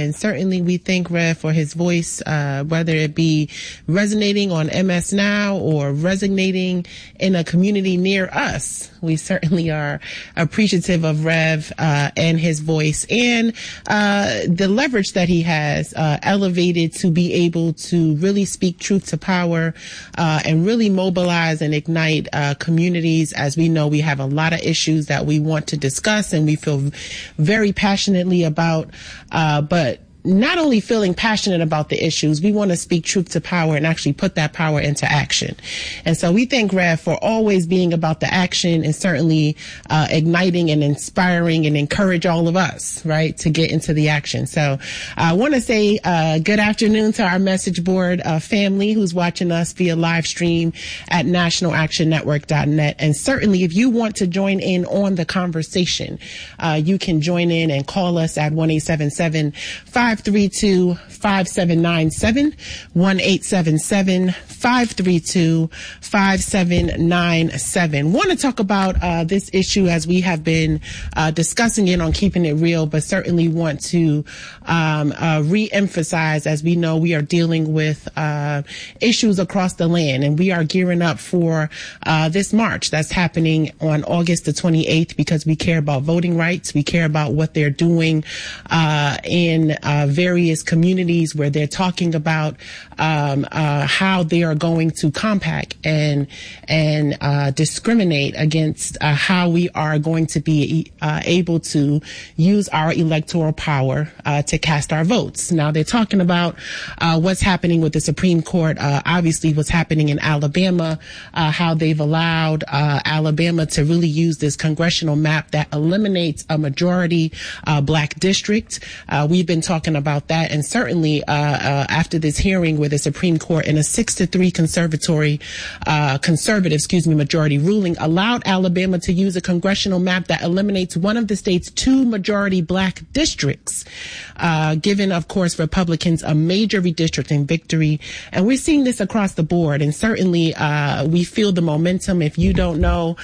And certainly we thank Rev for his voice, whether it be resonating on MS Now or resonating in a community near us. We certainly are appreciative of Rev and his voice and the leverage that he has elevated to be able to really speak truth to power and really mobilize and ignite communities. As we know, we have a lot of issues that we want to discuss and we feel very passionately about, but not only feeling passionate about the issues, we want to speak truth to power and actually put that power into action. And so we thank Rev for always being about the action and certainly igniting and inspiring and encourage all of us, right, to get into the action. So I want to say good afternoon to our message board family who's watching us via live stream at nationalactionnetwork.net. And certainly if you want to join in on the conversation, you can join in and call us at 1-877-532-5797, 1-877-532-5797. Want to talk about this issue as we have been discussing it on Keeping It Real, but certainly want to re-emphasize, as we know we are dealing with issues across the land, and we are gearing up for this march that's happening on August the 28th because we care about voting rights. We care about what they're doing in various communities where they're talking about how they are going to compact and discriminate against how we are going to be able to use our electoral power to cast our votes. Now they're talking about what's happening with the Supreme Court, obviously what's happening in Alabama, how they've allowed Alabama to really use this congressional map that eliminates a majority black district. We've been talking about that, and certainly after this hearing where the Supreme Court in a 6-3 conservative majority ruling allowed Alabama to use a congressional map that eliminates one of the state's 2 majority black districts, giving, of course, Republicans a major redistricting victory. And we're seeing this across the board, and certainly we feel the momentum. If you don't know,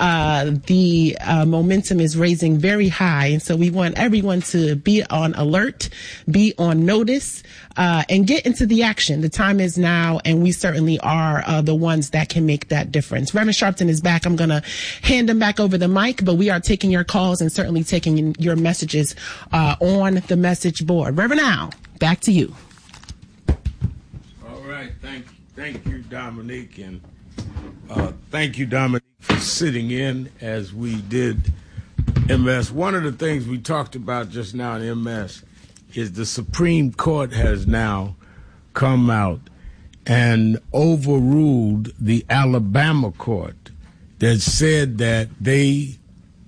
the momentum is raising very high, and so we want everyone to be on alert, be on notice, and get into the action. The time is now, and we certainly are the ones that can make that difference. Reverend Sharpton is back. I'm going to hand him back over the mic, but we are taking your calls and certainly taking your messages on the message board. Reverend Al, back to you. All right. Thank you, Dominique, and thank you, Dominique, for sitting in as we did MS. One of the things we talked about just now in MS is the Supreme Court has now come out and overruled the Alabama court that said that the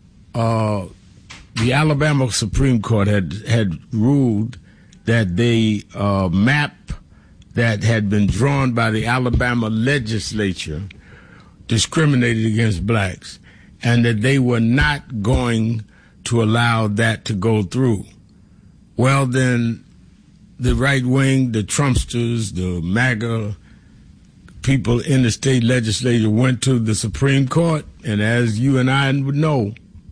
Alabama Supreme Court had ruled that the map that had been drawn by the Alabama legislature discriminated against blacks, and that they were not going to allow that to go through. Well, then the right wing, the Trumpsters, the MAGA people in the state legislature went to the Supreme Court, and as you and I would know,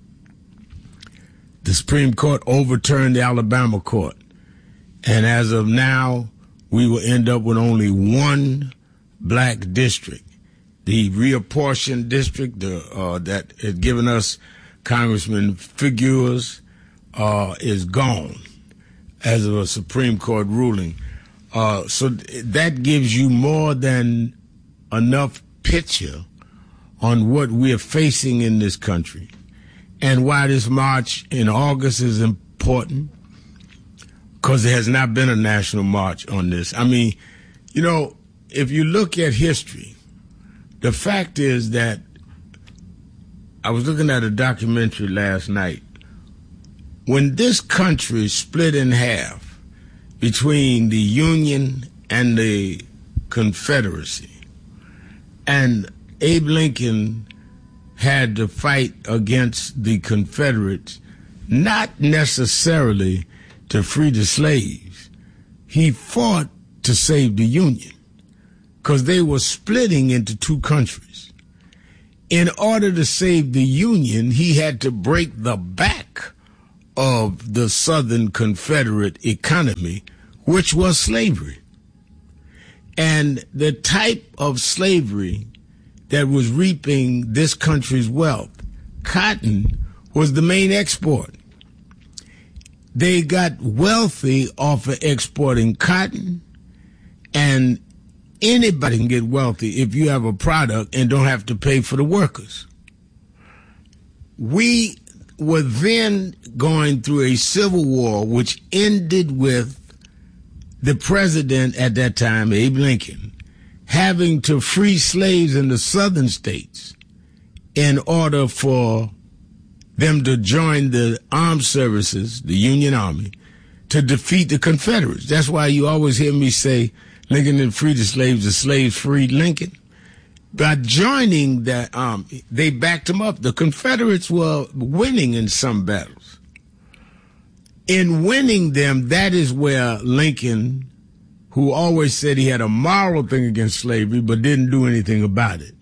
the Supreme Court overturned the Alabama court. And as of now, we will end up with only one black district. The reapportioned district that had given us Congressman Figueres is gone as of a Supreme Court ruling. So that gives you more than enough picture on what we're facing in this country and why this march in August is important, because there has not been a national march on this. I mean, you know, if you look at history, the fact is that I was looking at a documentary last night. When this country split in half between the Union and the Confederacy, and Abe Lincoln had to fight against the Confederates, not necessarily to free the slaves. He fought to save the Union because they were splitting into 2 countries. In order to save the Union, he had to break the back of the Southern Confederate economy, which was slavery. And the type of slavery that was reaping this country's wealth, cotton, was the main export. They got wealthy off of exporting cotton, and anybody can get wealthy if you have a product and don't have to pay for the workers. We were then going through a civil war which ended with the president at that time, Abe Lincoln, having to free slaves in the southern states in order for them to join the armed services, the Union Army, to defeat the Confederates. That's why you always hear me say Lincoln didn't free the slaves freed Lincoln. By joining the army, they backed him up. The Confederates were winning in some battles. In winning them, that is where Lincoln, who always said he had a moral thing against slavery but didn't do anything about it,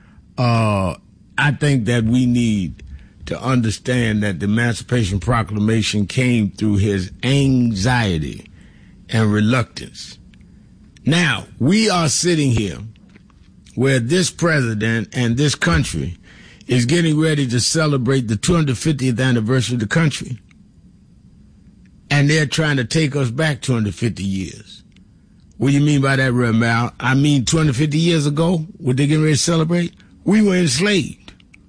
I think that we need to understand that the Emancipation Proclamation came through his anxiety and reluctance. Now, we are sitting here where this president and this country is getting ready to celebrate the 250th anniversary of the country. And they're trying to take us back 250 years. What do you mean by that, Rev. Mal? I mean 250 years ago, what they getting ready to celebrate? We were enslaved.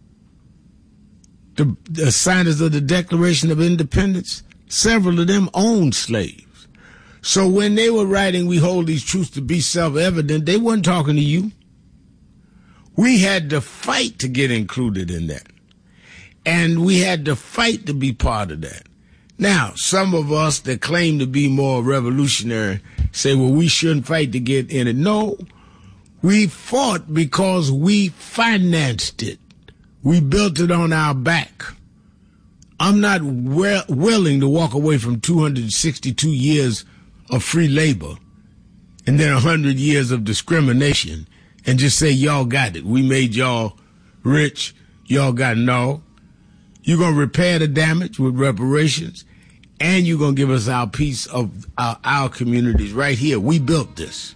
The signers of the Declaration of Independence, several of them owned slaves. So when they were writing, we hold these truths to be self-evident, they weren't talking to you. We had to fight to get included in that. And we had to fight to be part of that. Now, some of us that claim to be more revolutionary say, well, we shouldn't fight to get in it. No, we fought because we financed it. We built it on our back. I'm not willing to walk away from 262 years of free labor and then 100 years of discrimination and just say, y'all got it. We made y'all rich. Y'all got it. No. You're going to repair the damage with reparations, and you're going to give us our piece of our communities right here. We built this.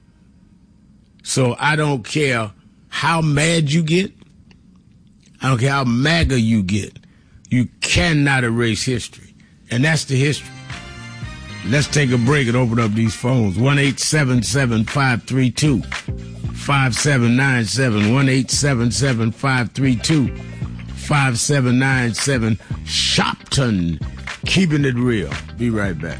So I don't care how mad you get. I don't care how MAGA you get. You cannot erase history. And that's the history. Let's take a break and open up these phones. 1-877-532-5797. 1-877-532-5797. Shopton. Keeping it real. Be right back.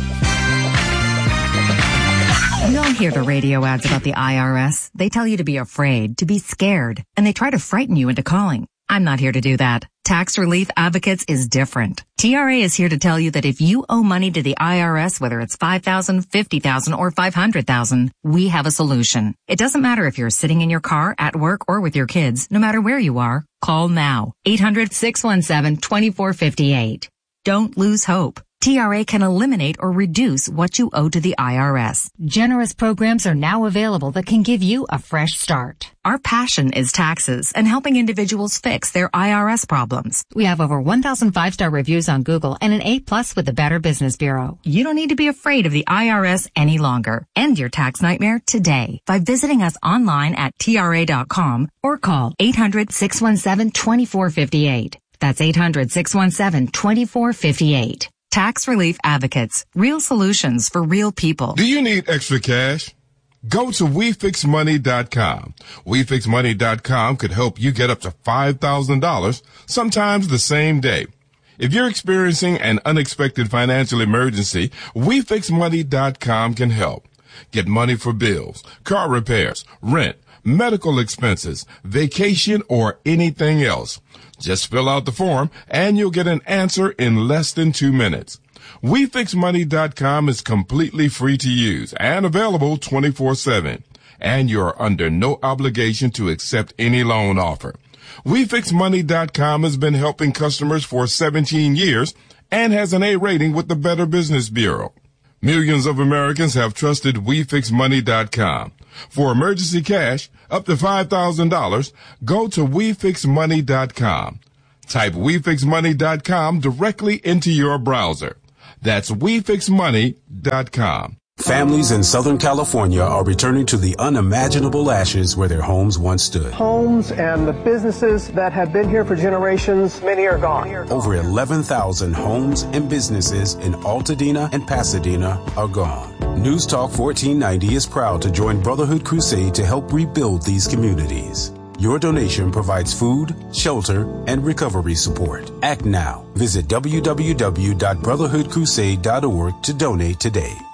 You don't hear the radio ads about the IRS. They tell you to be afraid, to be scared, and they try to frighten you into calling. I'm not here to do that. Tax Relief Advocates is different. TRA is here to tell you that if you owe money to the IRS, whether it's $5,000, $50,000, or $500,000, we have a solution. It doesn't matter if you're sitting in your car, at work, or with your kids. No matter where you are, call now. 800-617-2458. Don't lose hope. TRA can eliminate or reduce what you owe to the IRS. Generous programs are now available that can give you a fresh start. Our passion is taxes and helping individuals fix their IRS problems. We have over 1,000 5-star reviews on Google and an A+ with the Better Business Bureau. You don't need to be afraid of the IRS any longer. End your tax nightmare today by visiting us online at TRA.com or call 800-617-2458. That's 800-617-2458. Tax Relief Advocates. Real solutions for real people. Do you need extra cash? Go to WeFixMoney.com. WeFixMoney.com could help you get up to $5,000, sometimes the same day. If you're experiencing an unexpected financial emergency, WeFixMoney.com can help. Get money for bills, car repairs, rent, medical expenses, vacation, or anything else. Just fill out the form and you'll get an answer in less than 2 minutes. WeFixMoney.com is completely free to use and available 24/7. And you're under no obligation to accept any loan offer. WeFixMoney.com has been helping customers for 17 years and has an A rating with the Better Business Bureau. Millions of Americans have trusted WeFixMoney.com. For emergency cash, up to $5,000, go to WeFixMoney.com. Type WeFixMoney.com directly into your browser. That's WeFixMoney.com. Families in Southern California are returning to the unimaginable ashes where their homes once stood. Homes and the businesses that have been here for generations, many are gone. Over 11,000 homes and businesses in Altadena and Pasadena are gone. News Talk 1490 is proud to join Brotherhood Crusade to help rebuild these communities. Your donation provides food, shelter, and recovery support. Act now. Visit www.brotherhoodcrusade.org to donate today.